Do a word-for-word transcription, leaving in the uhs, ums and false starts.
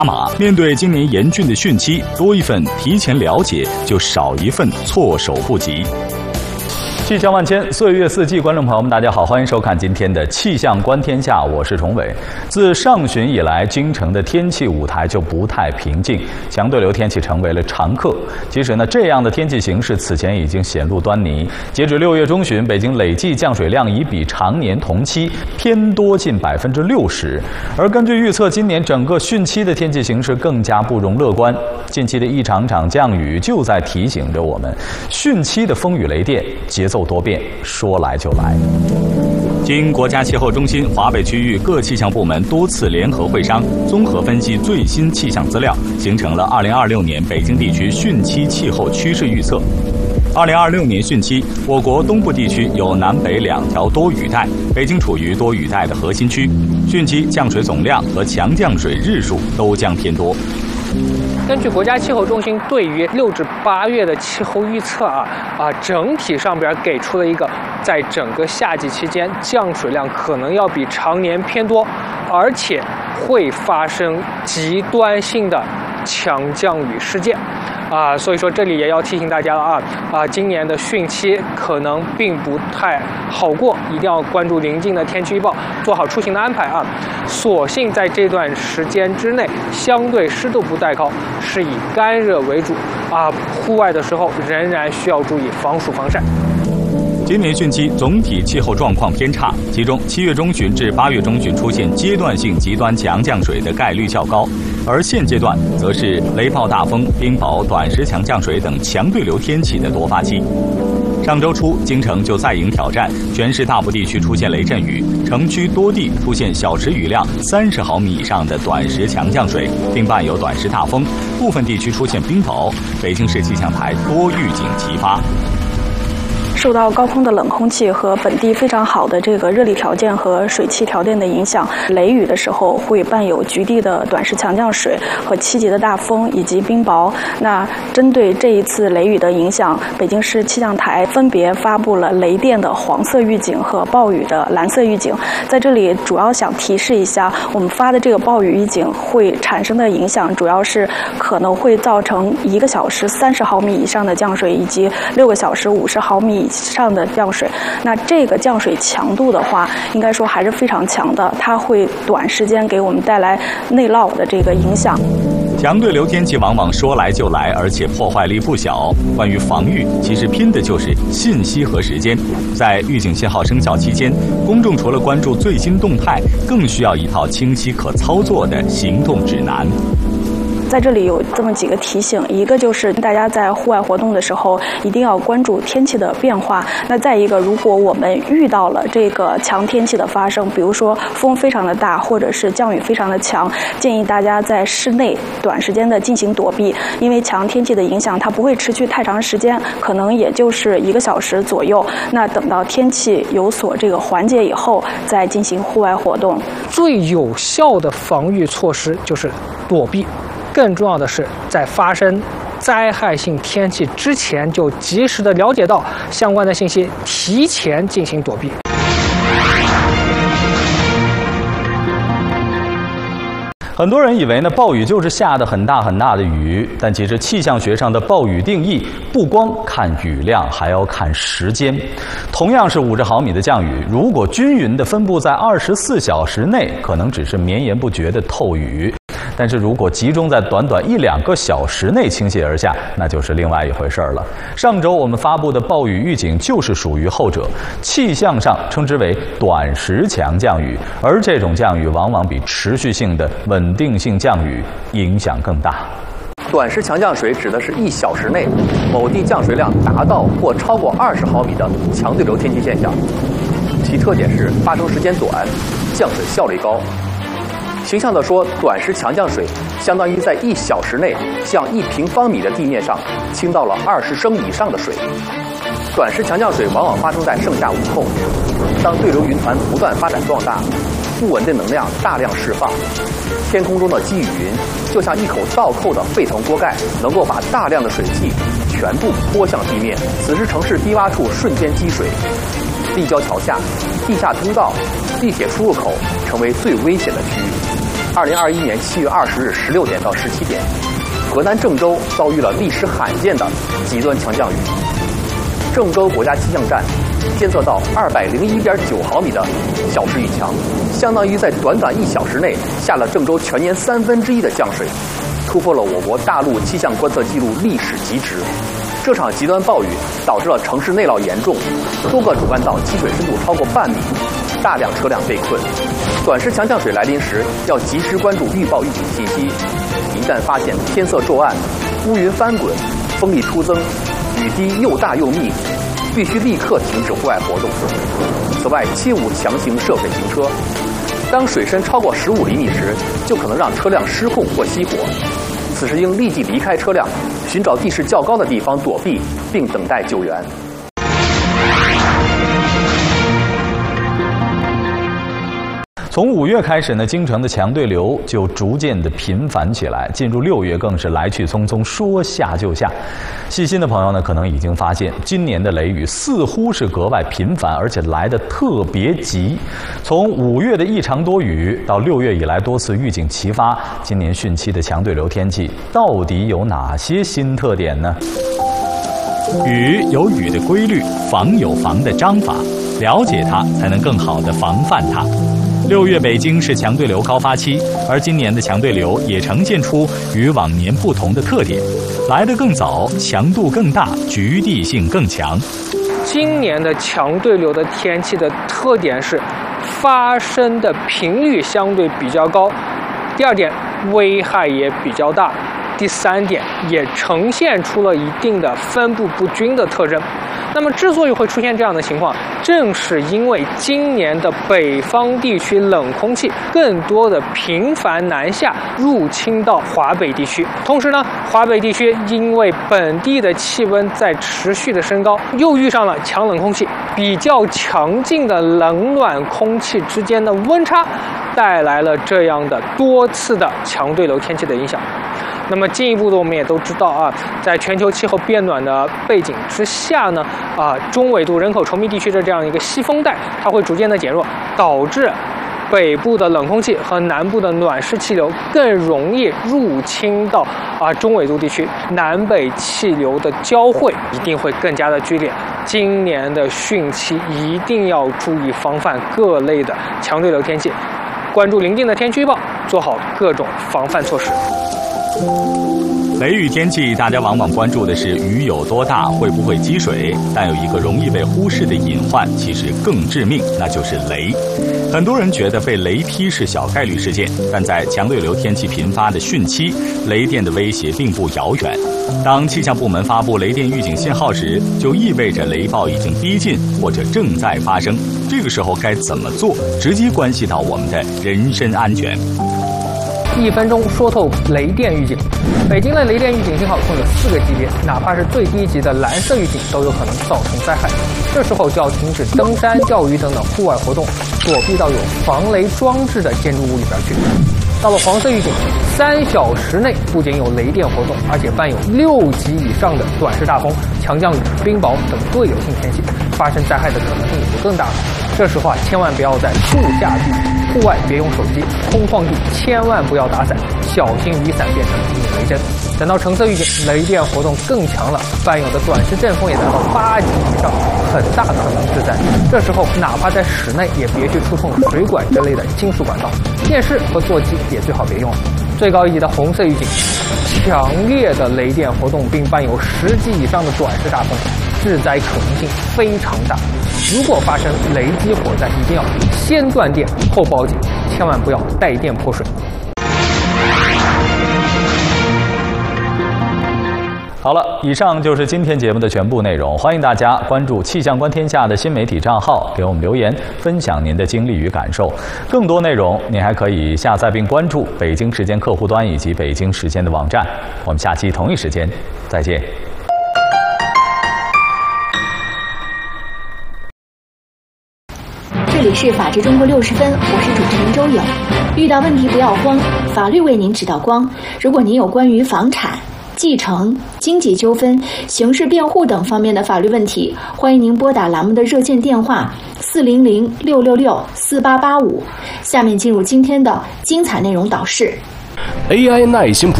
码。面对今年严峻的汛期，多一份提前了解，就少一份措手不及。气象万千，岁月四季，观众朋友们，大家好，欢迎收看今天的气象观天下，我是崇伟。自上旬以来，京城的天气舞台就不太平静，强对流天气成为了常客。其实呢，这样的天气形势此前已经显露端倪。截止六月中旬，北京累计降水量已比常年同期偏多近百分之六十。而根据预测，今年整个汛期的天气形势更加不容乐观。近期的一场场降雨就在提醒着我们，汛期的风雨雷电节奏多变，说来就来。经国家气候中心、华北区域各气象部门多次联合会商，综合分析最新气象资料，形成了二零二六年北京地区汛期气候趋势预测。二零二六年汛期，我国东部地区有南北两条多雨带，北京处于多雨带的核心区，汛期降水总量和强降水日数都将偏多。 根据国家气候中心对于六至八月的气候预测啊啊，整体上边给出了一个，在整个夏季期间降水量可能要比常年偏多，而且会发生极端性的强降雨事件。啊，所以说这里也要提醒大家了啊啊，今年的汛期可能并不太好过，一定要关注临近的天气预报，做好出行的安排啊。所幸在这段时间之内，相对湿度不太高，是以干热为主啊。户外的时候仍然需要注意防暑防晒。 今年汛期总体气候状况偏差，其中七月中旬至八月中旬出现阶段性极端强降水的概率较高，而现阶段则是雷暴大风、冰雹、短时强降水等强对流天气的多发期。上周初，京城就再迎挑战，全市大部地区出现雷阵雨，城区多地出现小时雨量三十毫米以上的短时强降水，并伴有短时大风，部分地区出现冰雹。北京市气象台多预警齐发。 受到高空的冷空气和本地非常好的这个热力条件和水汽条件的影响，雷雨的时候会伴有局地的短时强降水和七级的大风以及冰雹。那针对这一次雷雨的影响，北京市气象台分别发布了雷电的黄色预警和暴雨的蓝色预警。在这里主要想提示一下，我们发的这个暴雨预警会产生的影响，主要是可能会造成一个小时三十毫米以上的降水，以及六个小时五十毫米以上的降水。那这个降水强度的话，应该说还是非常强的，它会短时间给我们带来内涝的这个影响。 强对流天气往往说来就来，而且破坏力不小。关于防御，其实拼的就是信息和时间。在预警信号生效期间，公众除了关注最新动态，更需要一套清晰可操作的行动指南。 在这里有这么几个提醒，一个就是大家在户外活动的时候一定要关注天气的变化。那再一个，如果我们遇到了这个强天气的发生，比如说风非常的大，或者是降雨非常的强，建议大家在室内短时间的进行躲避，因为强天气的影响它不会持续太长时间，可能也就是一个小时左右。那等到天气有所这个缓解以后，再进行户外活动。 最有效的防御措施就是躲避。更重要的是，在发生灾害性天气之前，就及时的了解到相关的信息，提前进行躲避。 很多人以为呢，暴雨就是下的很大很大的雨，但其实气象学上的暴雨定义不光看雨量，还要看时间。同样是五十毫米的降雨，如果均匀的分布在二十四小时内，可能只是绵延不绝的透雨。但是如果集中在短短一两个小时内倾泻而下，那就是另外一回事了。上周我们发布的暴雨预警就是属于后者，气象上称之为短时强降雨，而这种降雨往往比持续性的稳定性降雨影响更大。 短时强降水指的是一小时内某地降水量达到或超过二十毫米的强对流天气现象，其特点是发生时间短，降水效率高。形象地说，短时强降水相当于在一小时内向一平方米的地面上倾倒了二十升以上的水。短时强降水往往发生在盛夏午后，当对流云团不断发展壮大，不稳定能量大量释放，天空中的积雨云就像一口倒扣的沸腾锅盖，能够把大量的水汽全部泼向地面。此时城市低洼处瞬间积水，立交桥下、地下通道、地铁出入口成为最危险的区域。 二零二一年七月二十日十六点到十七点，河南郑州遭遇了历史罕见的极端强降雨。郑州国家气象站监测到二百零一点九毫米的小时雨强，相当于在短短一小时内下了郑州全年三分之一的降水，突破了我国大陆气象观测记录历史极值。这场极端暴雨导致了城市内涝严重，多个主干道积水深度超过半米，大量车辆被困。短时强降水来临时，要及时关注预报预警信息。一旦发现天色骤暗、乌云翻滚、风力突增、雨滴又大又密，必须立刻停止户外活动。此外，切勿强行涉水行车。当水深超过十五厘米时，就可能让车辆失控或熄火。此时应立即离开车辆，寻找地势较高的地方躲避，并等待救援。 从五月开始呢，京城的强对流就逐渐的频繁起来，进入六月更是来去匆匆，说下就下。细心的朋友呢，可能已经发现，今年的雷雨似乎是格外频繁，而且来得特别急。从五月的异常多雨到六月以来多次预警齐发，今年汛期的强对流天气到底有哪些新特点呢？雨有雨的规律，防有防的章法，了解它才能更好的防范它。六月北京是强对流高发期，而今年的强对流也呈现出与往年不同的特点，来得更早，强度更大，局地性更强。 今年的强对流的天气的特点是发生的频率相对比较高，第二点危害也比较大，第三点也呈现出了一定的分布不均的特征。那么之所以会出现这样的情况，正是因为今年的北方地区冷空气更多的频繁南下，入侵到华北地区。同时呢，华北地区因为本地的气温在持续的升高，又遇上了强冷空气，比较强劲的冷暖空气之间的温差，带来了这样的多次的强对流天气的影响。那么进一步的，我们也都知道啊，在全球气候变暖的背景之下呢，啊，中纬度人口稠密地区的这样一个西风带，它会逐渐的减弱，导致北部的冷空气和南部的暖湿气流更容易入侵到啊中纬度地区，南北气流的交汇一定会更加的剧烈。今年的汛期一定要注意防范各类的强对流天气，关注临近的天气预报，做好各种防范措施。 雷雨天气，大家往往关注的是雨有多大，会不会积水，但有一个容易被忽视的隐患，其实更致命，那就是雷。很多人觉得被雷劈是小概率事件，但在强对流天气频发的汛期，雷电的威胁并不遥远。当气象部门发布雷电预警信号时，就意味着雷暴已经逼近或者正在发生。这个时候该怎么做，直接关系到我们的人身安全。 一分钟说透雷电预警。北京的雷电预警信号共有四个级别，哪怕是最低级的蓝色预警都有可能造成灾害。这时候就要停止登山、钓鱼等等户外活动，躲避到有防雷装置的建筑物里边去。到了黄色预警，三小时内不仅有雷电活动，而且伴有六级以上的短时大风、强降雨、冰雹等对流性天气，发生灾害的可能性也就更大了。这时候啊，千万不要在树下避雨，户外别用手机，空旷地千万不要打伞，小心雨伞变成一枚雷针。等到橙色预警，雷电活动更强了，伴有的短时阵风也达到八级以上，很大可能致灾。这时候哪怕在室内，也别去触碰水管之类的金属管道，电视和座机也最好别用了。最高一级的红色预警，强烈的雷电活动并伴有十级以上的短时大风，致灾可能性非常大。如果发生雷击火灾，一定要先断电后报警，千万不要带电泼水。 好了，以上就是今天节目的全部内容。欢迎大家关注气象观天下的新媒体账号，给我们留言，分享您的经历与感受。更多内容您还可以下载并关注北京时间客户端以及北京时间的网站。我们下期同一时间再见。 这里是法治中国六十分，我是主持人周颖。遇到问题不要慌，法律为您指导光。如果您有关于房产、继承、经济纠纷、刑事辩护等方面的法律问题，欢迎您拨打栏目的热线电话四零零六六六四八八五。下面进入今天的精彩内容导视。 A I 耐心普